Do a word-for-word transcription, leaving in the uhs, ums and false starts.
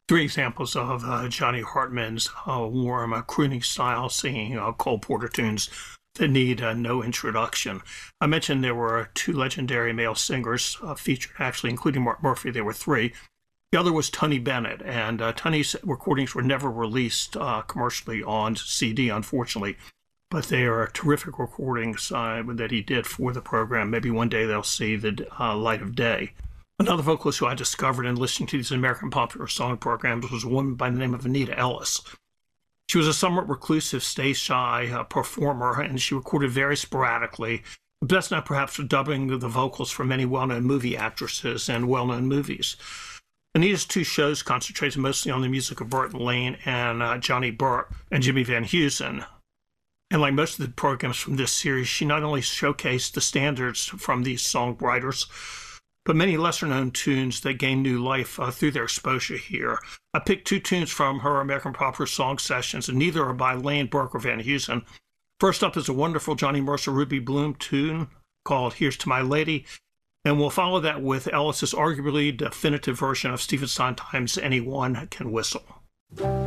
three examples of uh, Johnny Hartman's uh, warm, uh, crooning style singing uh, Cole Porter tunes that need uh, no introduction. I mentioned there were two legendary male singers uh, featured, actually, including Mark Murphy. There were three. The other was Tunney Bennett, and uh, Tunney's recordings were never released uh, commercially on C D, unfortunately, but they are terrific recordings uh, that he did for the program. Maybe one day they'll see the uh, light of day. Another vocalist who I discovered in listening to these American popular song programs was a woman by the name of Anita Ellis. She was a somewhat reclusive, stay-shy uh, performer, and she recorded very sporadically, best known perhaps for dubbing the vocals for many well-known movie actresses and well-known movies. Anita's two shows concentrated mostly on the music of Burton Lane and uh, Johnny Burke and Jimmy Van Heusen. And like most of the programs from this series, she not only showcased the standards from these songwriters, but many lesser-known tunes that gained new life uh, through their exposure here. I picked two tunes from her American Popular Song sessions, and neither are by Lane, Burke, or Van Heusen. First up is a wonderful Johnny Mercer Ruby Bloom tune called Here's to My Lady, and we'll follow that with Ellis's arguably definitive version of Stephen Sondheim's Anyone Can Whistle.